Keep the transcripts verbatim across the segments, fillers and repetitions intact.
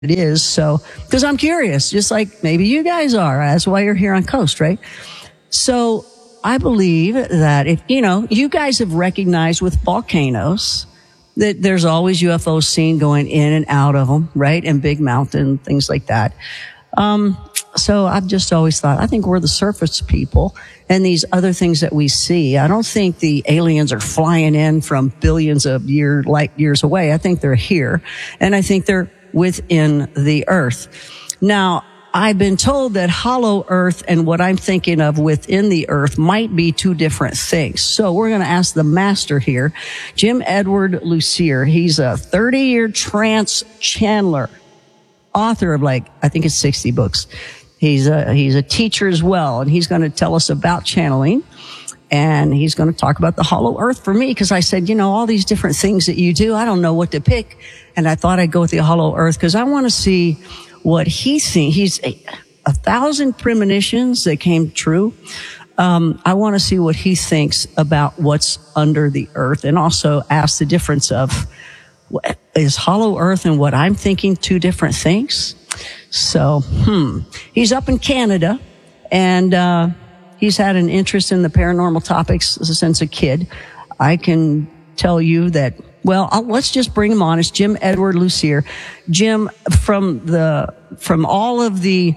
it is. So, because I'm curious, just like maybe you guys are. That's why you're here on Coast, right? So I believe that if, you know, you guys have recognized with volcanoes that there's always U F Os seen going in and out of them, right? And Big Mountain, things like that. Um, so I've just always thought, I think we're the surface people and these other things that we see. I don't think the aliens are flying in from billions of year, light years away. I think they're here, and I think they're within the earth. Now, I've been told that hollow earth and what I'm thinking of within the earth might be two different things. So we're going to ask the master here, Jim Edward Lucier. He's a thirty-year trance channeler, author of like, I think it's sixty books. He's a, he's a teacher as well, and he's going to tell us about channeling. And he's going to talk about the hollow earth for me, because I said, you know, all these different things that you do, I don't know what to pick. And I thought I'd go with the hollow earth because I want to see what he thinks. He's a, a thousand premonitions that came true. Um, I want to see what he thinks about what's under the earth, and also ask the difference of, what, is hollow earth and what I'm thinking two different things? So, hmm. He's up in Canada, and uh he's had an interest in the paranormal topics since a kid. I can tell you that, well, I'll, let's just bring him on. It's Jim Edward Lucier. Jim, from the, from all of the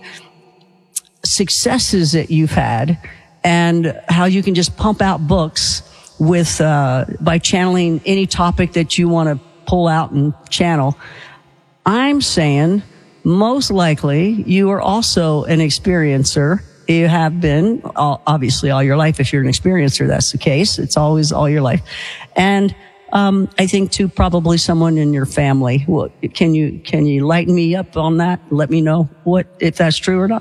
successes that you've had and how you can just pump out books with, uh, by channeling any topic that you want to pull out and channel, I'm saying most likely you are also an experiencer. You have been, obviously, all your life. If you're an experiencer, that's the case. It's always all your life. And um I think, too, probably someone in your family. Well, can you can you lighten me up on that? Let me know what if that's true or not.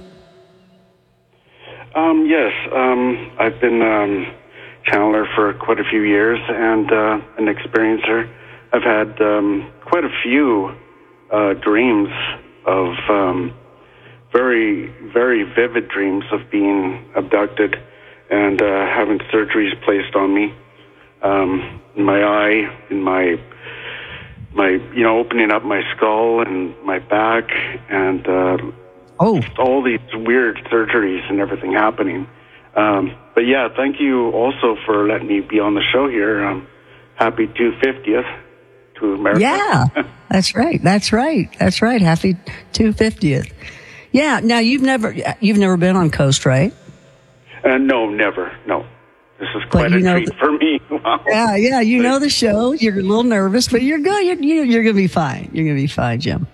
Um, yes. Um, I've been um, channeler for quite a few years and uh, an experiencer. I've had um, quite a few uh, dreams of... Um, very, very vivid dreams of being abducted and uh, having surgeries placed on me, um, in my eye, in my, my, you know, opening up my skull and my back, and uh, oh, all these weird surgeries and everything happening. Um, but yeah, thank you also for letting me be on the show here. Um, happy two hundred fiftieth to America. Yeah, that's right. That's right. That's right. Happy two hundred fiftieth. Yeah. Now you've never you've never been on Coast, right? Uh, no, never. No. This is quite a treat the, for me. Wow. Yeah, yeah. You know the show. You're a little nervous, but you're good. You're you're, you're going to be fine. You're going to be fine, Jim.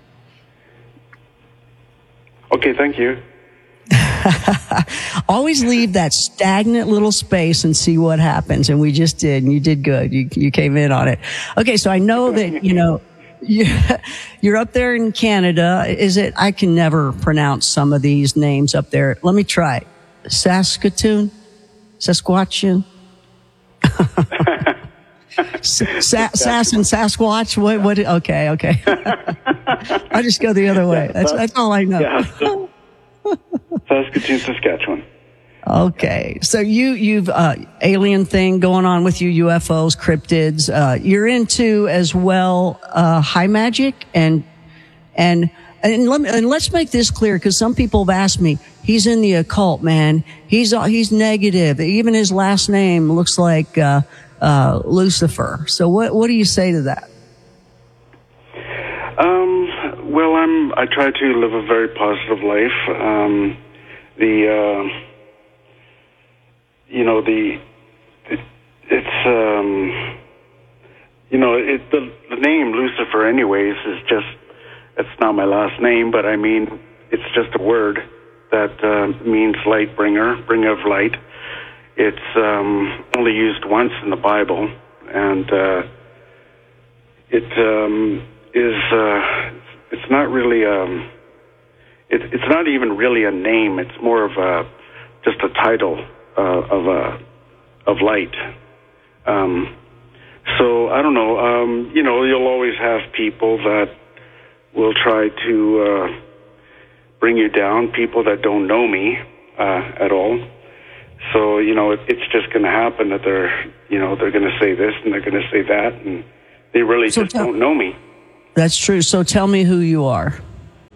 Okay. Thank you. Always leave that stagnant little space and see what happens. And we just did, and you did good. You you came in on it. Okay, so I know that you know. You're up there in Canada. Is it? I can never pronounce some of these names up there. Let me try. Saskatoon, Saskatchewan, Sa- Sass and Sasquatch. What? What? Okay, okay. I just go the other way. That's that's all I know. Yeah, so Saskatoon, Saskatchewan. Okay, so you you've uh, alien thing going on with you, U F Os, cryptids. Uh, you're into as well uh, high magic and and and let me, and let's make this clear, because some people have asked me. He's in the occult, man. He's uh, he's negative. Even his last name looks like uh, uh, Lucifer. So what what do you say to that? Um. Well, I'm. I try to live a very positive life. Um. The. Uh, You know, the, it, it's, um, you know, it, the, the name Lucifer anyways is just, it's not my last name, but I mean, it's just a word that uh, means light bringer, bringer of light. It's um, only used once in the Bible, and uh, it um, is, uh, it's not really, um, it, it's not even really a name. It's more of a, just a title. Uh, of uh, of light. Um, so I don't know. Um, you know, you'll always have people that will try to uh, bring you down. People that don't know me uh, at all. So you know, it, it's just going to happen that they're, you know, they're going to say this and they're going to say that, and they really so just tell, don't know me. That's true. So tell me who you are.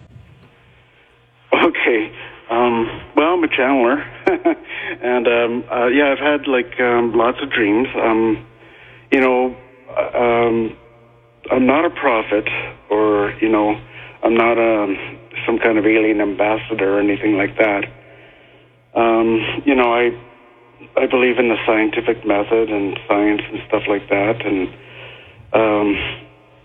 Um, well, I'm a channeler, and um, uh, yeah, I've had like um, lots of dreams. Um, you know, uh, um, I'm not a prophet, or you know, I'm not a some kind of alien ambassador or anything like that. Um, you know, I I believe in the scientific method and science and stuff like that, and um,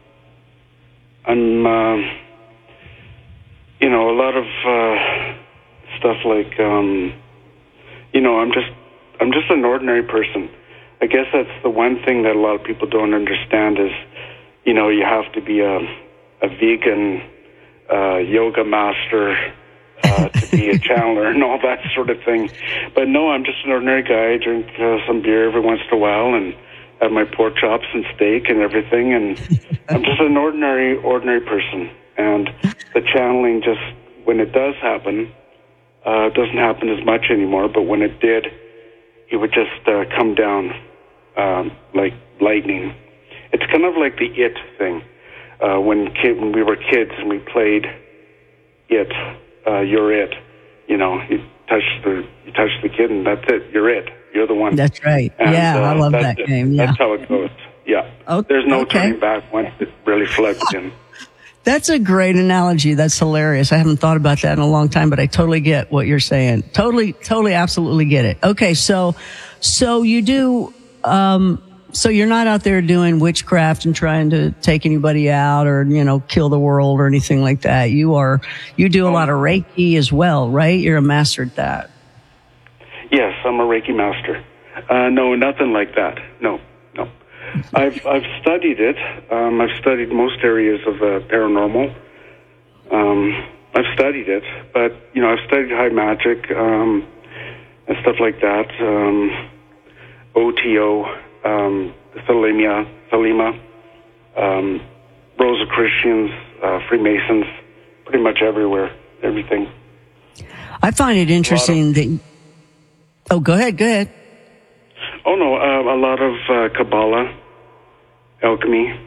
I'm uh, you know a lot of. Uh, Stuff like, um, you know, I'm just, I'm just an ordinary person. I guess that's the one thing that a lot of people don't understand is, you know, you have to be a, a vegan uh, yoga master uh, to be a channeler and all that sort of thing. But no, I'm just an ordinary guy. I drink uh, some beer every once in a while and have my pork chops and steak and everything. And I'm just an ordinary, ordinary person. And the channeling just, when it does happen, Uh, it doesn't happen as much anymore, but when it did, it would just uh, come down um, like lightning. It's kind of like the It thing. Uh, when, kid, when we were kids and we played It, uh, you're it. You know, you touch the you touch the kid and that's it. You're it. You're the one. That's right. And, yeah, uh, I love that it. game. Yeah. That's how it goes. Yeah. Oh, There's no okay. turning back once it really flips in. That's a great analogy. That's hilarious. I haven't thought about that in a long time, but I totally get what you're saying. Totally, totally, absolutely get it. Okay, so, so you do, um, so you're not out there doing witchcraft and trying to take anybody out or, you know, kill the world or anything like that. You are, you do a lot of Reiki as well, right? You're a master at that. Yes, I'm a Reiki master. Uh, no, nothing like that. No. I've I've studied it. Um, I've studied most areas of the paranormal. Um, I've studied it, but you know, I've studied high magic um, and stuff like that. Um, O T O, um, Thelema, Thelema, um, Rosicrucians, uh, Freemasons, pretty much everywhere, everything. I find it interesting of, that. Oh, go ahead. Go ahead. Oh, no, uh, a lot of uh, Kabbalah, alchemy.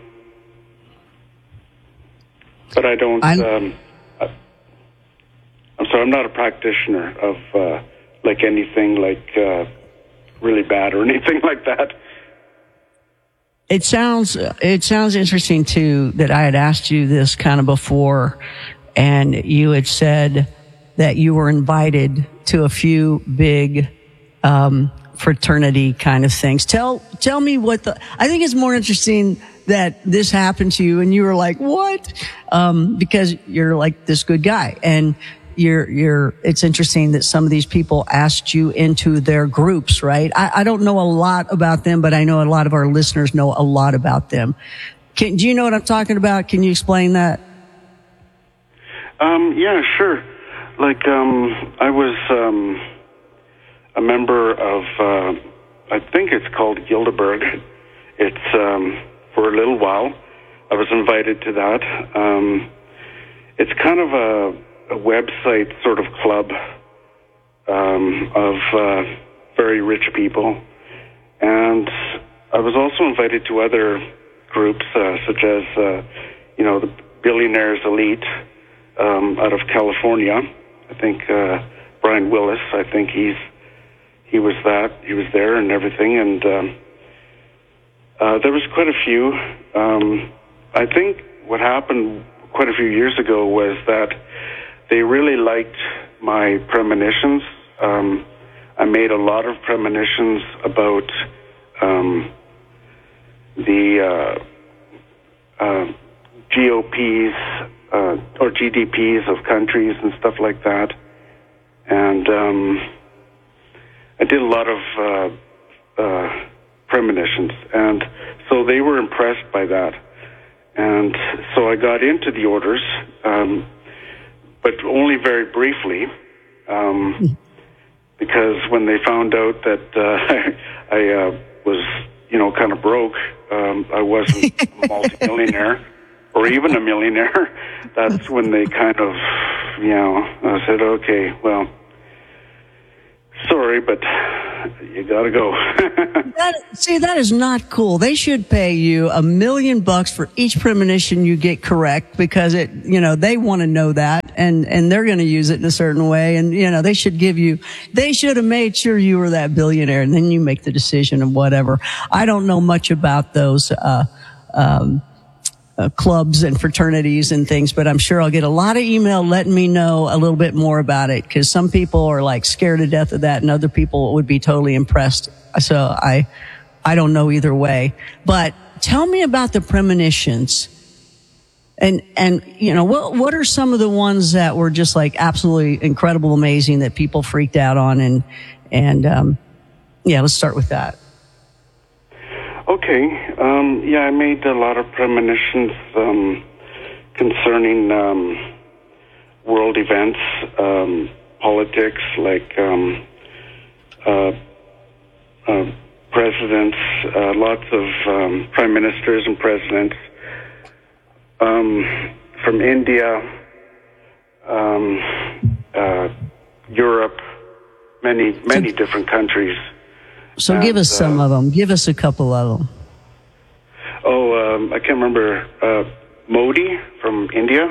But I don't, um, uh, I'm sorry, I'm not a practitioner of, uh, like anything like uh, really bad or anything like that. It sounds, it sounds interesting too that I had asked you this kind of before and you had said that you were invited to a few big, um, fraternity kind of things. Tell, tell me what the, I think it's more interesting that this happened to you and you were like, what? Um, because you're like this good guy and you're, you're, it's interesting that some of these people asked you into their groups, right? I, I don't know a lot about them, but I know a lot of our listeners know a lot about them. Can, do you know what I'm talking about? Can you explain that? Um, yeah, sure. Like, um, I was, um, a member of, uh, I think it's called Gilderberg. It's, um, for a little while. I was invited to that. Um, it's kind of a, a website sort of club, um, of, uh, very rich people. And I was also invited to other groups, uh, such as, uh, you know, the Billionaires Elite, um, out of California. I think, uh, Brian Willis, I think he's, He was that. He was there and everything, and um, uh, there was quite a few. Um, I think what happened quite a few years ago was that they really liked my premonitions. Um, I made a lot of premonitions about um, the uh, uh, G O Ps uh, or G D Ps of countries and stuff like that, and um, I did a lot of uh, uh, premonitions, and so they were impressed by that. And so I got into the orders, um, but only very briefly, um, because when they found out that uh, I uh, was, you know, kind of broke, um, I wasn't a multimillionaire or even a millionaire, that's when they kind of, you know, I said, okay, well, sorry, but, you got to go. that, see, that is not cool. They should pay you a million bucks for each premonition you get correct, because it, you know, they want to know that, and, and they're going to use it in a certain way. And, you know, they should give you, they should have made sure you were that billionaire, and then you make the decision of whatever. I don't know much about those, uh, um, Uh, clubs and fraternities and things, but I'm sure I'll get a lot of email letting me know a little bit more about it, because some people are like scared to death of that, and other people would be totally impressed. So I, I don't know either way. But tell me about the premonitions, and and you know what what are some of the ones that were just like absolutely incredible, amazing, that people freaked out on, and and um, yeah, let's start with that. Okay. Um, yeah, I made a lot of premonitions um, concerning um, world events, um, politics, like um, uh, uh, presidents, uh, lots of um, prime ministers and presidents um, from India, um, uh, Europe, many, many different countries. So and, give us some uh, of them. Give us a couple of them. Oh, um, I can't remember. Uh, Modi from India.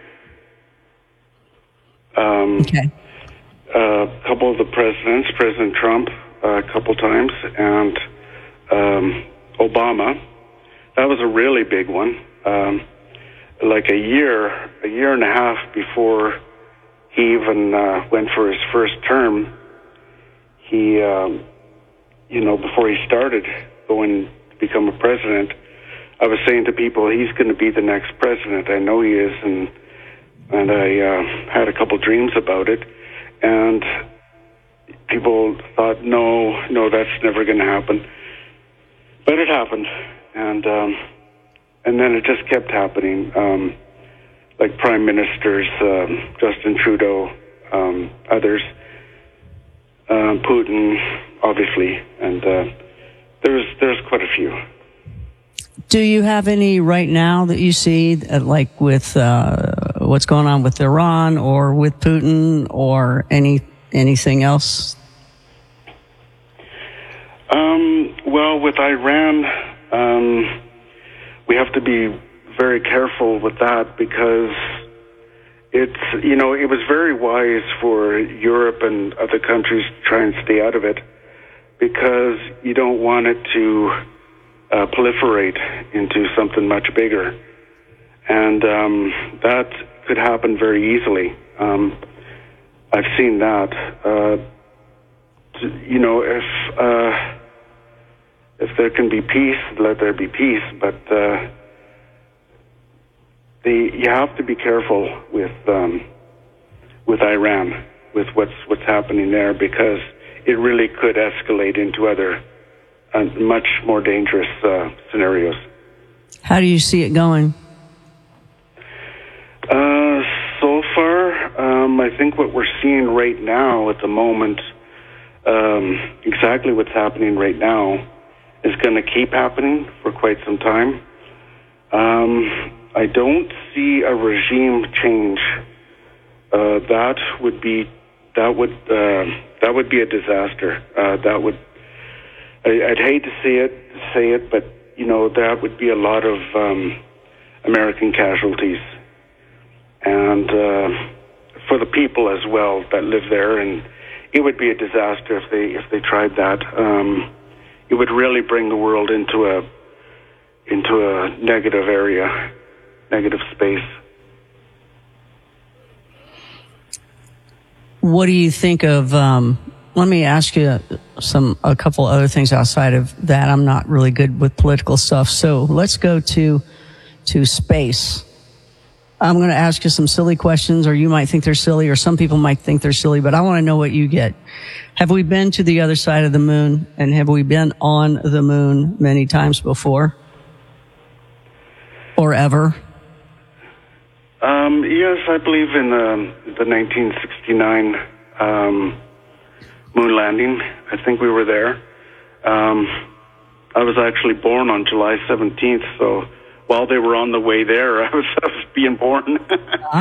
Um, okay. A couple of the presidents, President Trump, uh, a couple times, and um, Obama. That was a really big one. Um, like a year, a year and a half before he even uh, went for his first term, he. Um, You know, before he started going to become a president, I was saying to people, he's going to be the next president. I know he is, and and I uh, had a couple dreams about it, and people thought, no, no, that's never going to happen. But it happened, and um, and then it just kept happening. Um, like prime ministers, um, Justin Trudeau, um, others. Um, Putin, obviously, and uh, there's there's quite a few. Do you have any right now that you see, uh, like with uh, what's going on with Iran or with Putin, or any anything else? Um, well, with Iran, um, we have to be very careful with that, because it's, you know, it was very wise for Europe and other countries to try and stay out of it, because you don't want it to uh, proliferate into something much bigger. And um, that could happen very easily. Um, I've seen that. Uh, you know, if uh, if there can be peace, let there be peace. But uh, the you have to be careful with um, with Iran, with what's what's happening there, because it really could escalate into other uh, much more dangerous uh, scenarios. How do you see it going? Uh, so far, um, I think what we're seeing right now at the moment, um, exactly what's happening right now, is going to keep happening for quite some time. Um, I don't see a regime change. Uh, that would be that would uh, that would be a disaster. Uh, that would I, I'd hate to see it say it, but you know that would be a lot of um, American casualties. And uh, for the people as well that live there, and it would be a disaster if they if they tried that. Um, it would really bring the world into a into a negative area, negative space. What do you think of? Um, let me ask you some a couple other things outside of that. I'm not really good with political stuff, so let's go to to space. I'm going to ask you some silly questions, or you might think they're silly, or some people might think they're silly, but I want to know what you get. Have we been to the other side of the moon, and have we been on the moon many times before? Or ever? Um, yes, I believe in the, the nineteen sixty-nine um, moon landing. I think we were there. Um, I was actually born on July seventeenth, so while they were on the way there, I was, I was being born.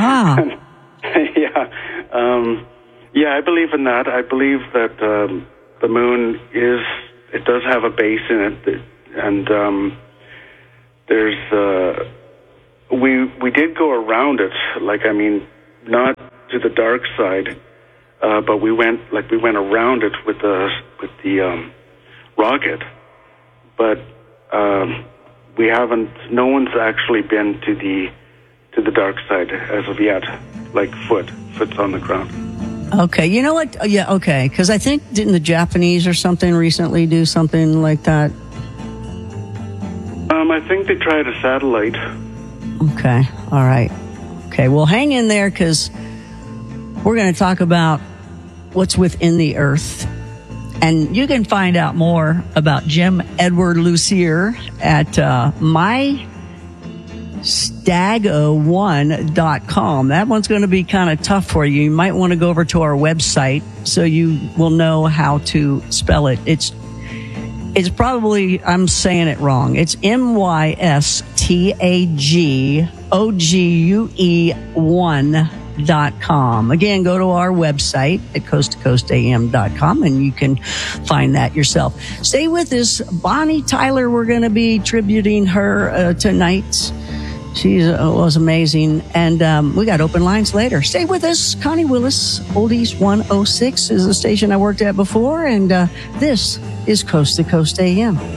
Ah. yeah. Um, yeah, I believe in that. I believe that um, the moon is, it does have a base in it, and um, there's, uh, we we did go around it, like, I mean, not to the dark side, uh, but we went, like, we went around it with the, with the um, rocket, but um, we haven't, no one's actually been to the, to the dark side as of yet, like foot, foot's on the ground. Okay, you know what? Yeah, okay, because I think didn't the Japanese or something recently do something like that? Um, I think they tried a satellite. Okay, all right. Okay, well, hang in there because we're going to talk about what's within the Earth. And you can find out more about Jim Edward Lucier at uh, my stago one dot com. That one's going to be kind of tough for you. You might want to go over to our website so you will know how to spell it. It's it's probably, I'm saying it wrong. It's M Y S T A G O G U E one dot com. Again, go to our website at coast to coast a m dot com and you can find that yourself. Stay with us. Bonnie Tyler, we're going to be tributing her uh, tonight. She uh, was amazing. And um, we got open lines later. Stay with us. Connie Willis, Oldies one oh six is the station I worked at before. And uh, this is Coast to Coast A M.